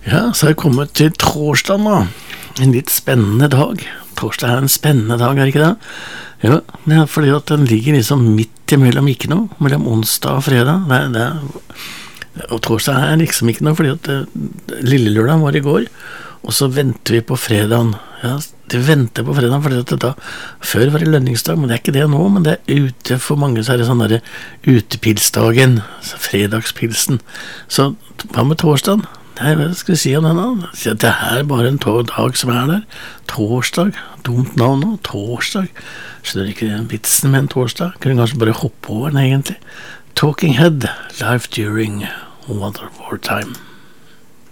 Ja, så har jeg kommet til torsdag nå. En litt spennende dag. Torsdag er en spennende dag, er det ikke det? Ja, det er fordi at den ligger liksom midt imellom ikke noe, mellom onsdag og fredag. Og torsdag er liksom ikke noe, fordi at lille lørdag var i går, og så venter vi på fredagen. Ja, de venter på fredagen, fordi at da, før var det lønningsdag, men det er ikke det nå, men det er ute for mange, så er det sånn der utepilsdagen, så fredagspilsen. Så hva med torsdagen? Nei, hva skal vi si om den da? Det er bare en dag som er der. Torsdag, dumt navn nå, torsdag. Skjønner ikke vitsen med en torsdag? Kunne kanskje bare hoppe over den egentlig. Talking Head, Life During Wonderful Time.